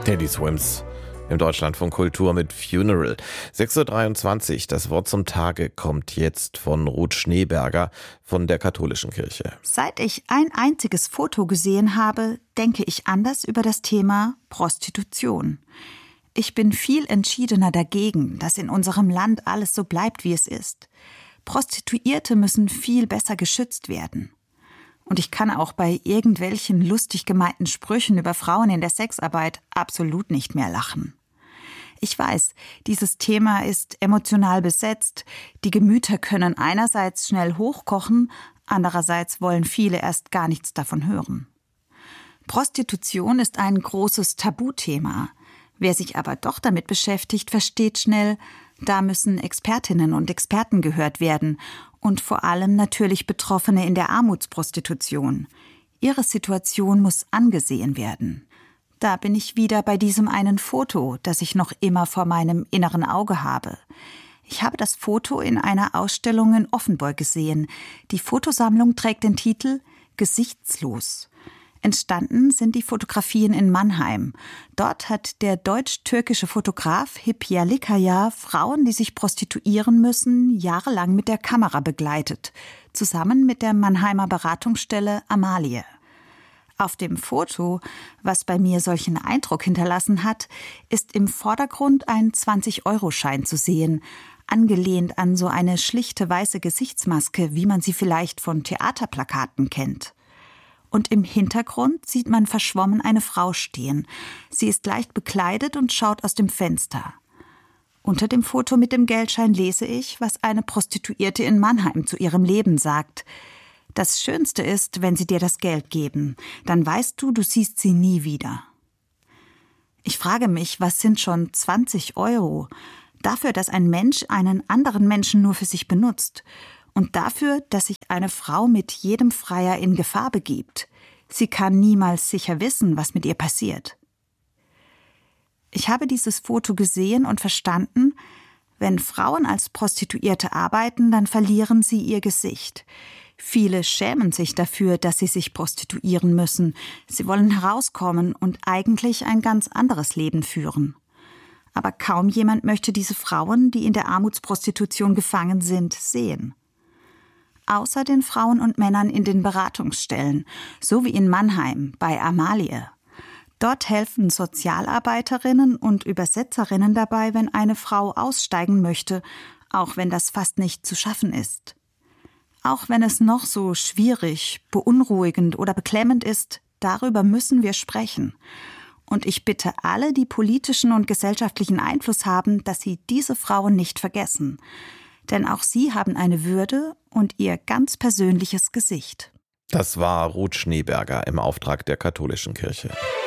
Teddy Swims im Deutschlandfunk Kultur mit Funeral. 6.23 Uhr, das Wort zum Tage kommt jetzt von Ruth Schneeberger von der Katholischen Kirche. Seit ich ein einziges Foto gesehen habe, denke ich anders über das Thema Prostitution. Ich bin viel entschiedener dagegen, dass in unserem Land alles so bleibt, wie es ist. Prostituierte müssen viel besser geschützt werden. Und ich kann auch bei irgendwelchen lustig gemeinten Sprüchen über Frauen in der Sexarbeit absolut nicht mehr lachen. Ich weiß, dieses Thema ist emotional besetzt. Die Gemüter können einerseits schnell hochkochen, andererseits wollen viele erst gar nichts davon hören. Prostitution ist ein großes Tabuthema. Wer sich aber doch damit beschäftigt, versteht schnell, da müssen Expertinnen und Experten gehört werden und vor allem natürlich Betroffene in der Armutsprostitution. Ihre Situation muss angesehen werden. Da bin ich wieder bei diesem einen Foto, das ich noch immer vor meinem inneren Auge habe. Ich habe das Foto in einer Ausstellung in Offenburg gesehen. Die Fotosammlung trägt den Titel »Gesichtslos«. Entstanden sind die Fotografien in Mannheim. Dort hat der deutsch-türkische Fotograf Hip Yerlikaya Frauen, die sich prostituieren müssen, jahrelang mit der Kamera begleitet, zusammen mit der Mannheimer Beratungsstelle Amalie. Auf dem Foto, was bei mir solchen Eindruck hinterlassen hat, ist im Vordergrund ein 20-Euro-Schein zu sehen, angelehnt an so eine schlichte weiße Gesichtsmaske, wie man sie vielleicht von Theaterplakaten kennt. Und im Hintergrund sieht man verschwommen eine Frau stehen. Sie ist leicht bekleidet und schaut aus dem Fenster. Unter dem Foto mit dem Geldschein lese ich, was eine Prostituierte in Mannheim zu ihrem Leben sagt. Das Schönste ist, wenn sie dir das Geld geben. Dann weißt du, du siehst sie nie wieder. Ich frage mich, was sind schon 20 Euro? Dafür, dass ein Mensch einen anderen Menschen nur für sich benutzt. Und dafür, dass sich eine Frau mit jedem Freier in Gefahr begibt. Sie kann niemals sicher wissen, was mit ihr passiert. Ich habe dieses Foto gesehen und verstanden, wenn Frauen als Prostituierte arbeiten, dann verlieren sie ihr Gesicht. Viele schämen sich dafür, dass sie sich prostituieren müssen. Sie wollen herauskommen und eigentlich ein ganz anderes Leben führen. Aber kaum jemand möchte diese Frauen, die in der Armutsprostitution gefangen sind, sehen. Außer den Frauen und Männern in den Beratungsstellen, so wie in Mannheim bei Amalie. Dort helfen Sozialarbeiterinnen und Übersetzerinnen dabei, wenn eine Frau aussteigen möchte, auch wenn das fast nicht zu schaffen ist. Auch wenn es noch so schwierig, beunruhigend oder beklemmend ist, darüber müssen wir sprechen. Und ich bitte alle, die politischen und gesellschaftlichen Einfluss haben, dass sie diese Frauen nicht vergessen. Denn auch sie haben eine Würde und ihr ganz persönliches Gesicht. Das war Ruth Schneeberger im Auftrag der Katholischen Kirche.